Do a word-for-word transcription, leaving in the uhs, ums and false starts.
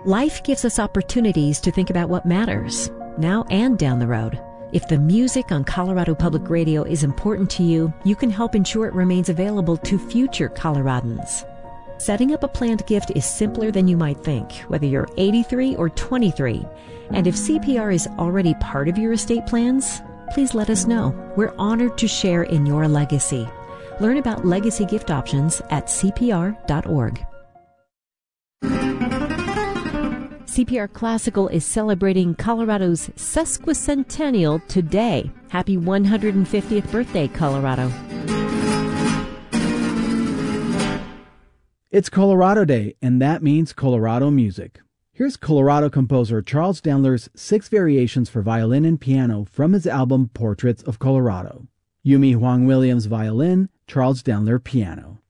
Life gives us opportunities to think about what matters, now and down the road. If the music on Colorado Public Radio is important to you, you can help ensure it remains available to future Coloradans. Setting up a planned gift is simpler than you might think, whether you're eighty-three or twenty-three. And if C P R is already part of your estate plans, please let us know. We're honored to share in your legacy. Learn about legacy gift options at C P R dot org. C P R Classical is celebrating Colorado's sesquicentennial today. Happy one hundred fiftieth birthday, Colorado. It's Colorado Day, and that means Colorado music. Here's Colorado composer Charles Dendler's six variations for violin and piano from his album Portraits of Colorado. Yumi Huang Williams violin, Charles Dendler piano.